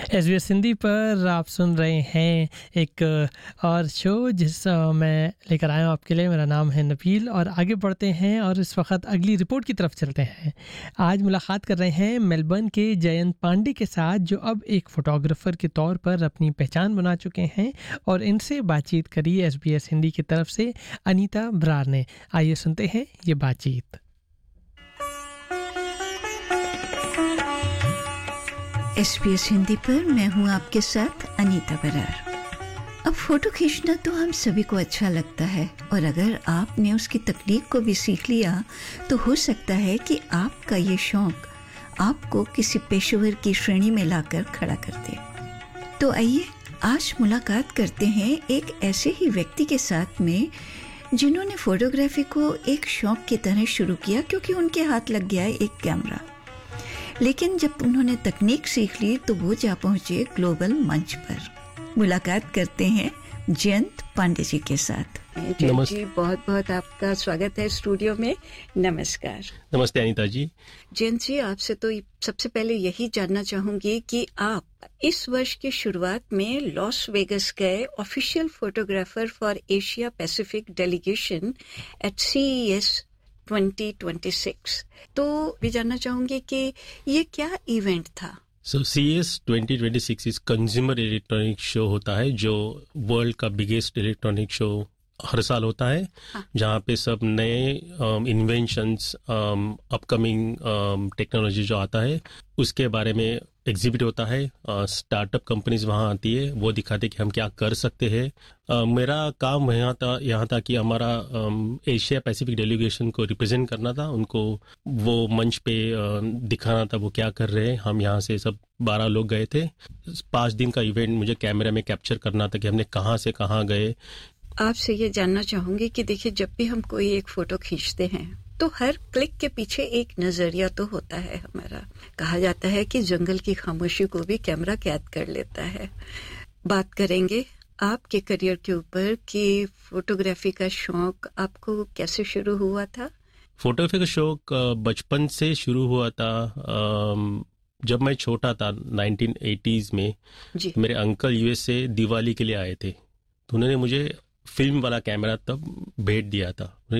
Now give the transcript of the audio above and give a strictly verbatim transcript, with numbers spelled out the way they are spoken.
SBS Hindi पर आप सुन रहे हैं एक और शो जिस अ, मैं लेकर आया हूँ आपके लिए। मेरा नाम है नबील और आगे बढ़ते हैं और इस वक्त अगली रिपोर्ट की तरफ चलते हैं। आज मुलाकात कर रहे हैं मेलबर्न के जयंत पांडे के साथ, जो अब एक फ़ोटोग्राफ़र के तौर पर अपनी पहचान बना चुके हैं, और इनसे बातचीत करी एसबीएस हिंदी की तरफ से अनीता ब्रार ने। आइए सुनते हैं ये बातचीत। एसबीएस हिंदी पर मैं हूं आपके साथ अनीता बरार। अब फोटो खींचना तो हम सभी को अच्छा लगता है, और अगर आपने उसकी तकनीक को भी सीख लिया तो हो सकता है कि आपका ये शौक आपको किसी पेशेवर की श्रेणी में लाकर खड़ा कर दे। तो आइए आज मुलाकात करते हैं एक ऐसे ही व्यक्ति के साथ में जिन्होंने फोटोग्राफी को एक शौक की तरह शुरू किया, क्योंकि उनके हाथ लग गया एक कैमरा। लेकिन जब उन्होंने तकनीक सीख ली तो वो जा पहुंचे ग्लोबल मंच पर। मुलाकात करते हैं जयंत पांडे जी के साथ। जयंत जी, बहुत बहुत आपका स्वागत है स्टूडियो में। नमस्कार। नमस्ते अनीता जी। जयंत जी, आपसे तो सबसे पहले यही जानना चाहूंगी कि आप इस वर्ष की शुरुआत में लॉस वेगस गए official photographer for Asia Pacific delegation eight CES twenty twenty six. तो भी जानना चाहूंगी कि ये क्या इवेंट था। सो C S twenty twenty six इस कंज्यूमर इलेक्ट्रॉनिक शो होता है, जो वर्ल्ड का बिगेस्ट इलेक्ट्रॉनिक शो हर साल होता है। हाँ। जहाँ पे सब नए इन्वेंशंस, अपकमिंग टेक्नोलॉजी जो आता है उसके बारे में एग्जिबिट होता है। स्टार्टअप कंपनीज वहाँ आती है, वो दिखाते कि हम क्या कर सकते हैं। uh, मेरा काम यहाँ था यहाँ था कि हमारा एशिया पैसिफिक डेलीगेशन को रिप्रेजेंट करना था, उनको वो मंच पे uh, दिखाना था वो क्या कर रहे हैं। हम यहाँ से सब बारह लोग गए थे। पाँच दिन का इवेंट मुझे कैमरे में कैप्चर करना था कि हमने कहाँ से कहाँ गए। आपसे ये जानना चाहूंगी कि देखिए, जब भी हम कोई एक फोटो खींचते हैं तो हर क्लिक के पीछे एक नजरिया तो होता है हमारा। कहा जाता है कि जंगल की खामोशी को भी कैमरा कैद कर लेता है। बात करेंगे आपके करियर के ऊपर कि फोटोग्राफी का शौक आपको कैसे शुरू हुआ था। फोटोग्राफी का शौक बचपन से शुरू हुआ था। जब मैं छोटा था नाइनटीन एटीज़ में जी। मेरे अंकल यूएस से दिवाली के लिए आए थे, तो उन्होंने मुझे फिल्म वाला कैमरा तब भेंट दिया था।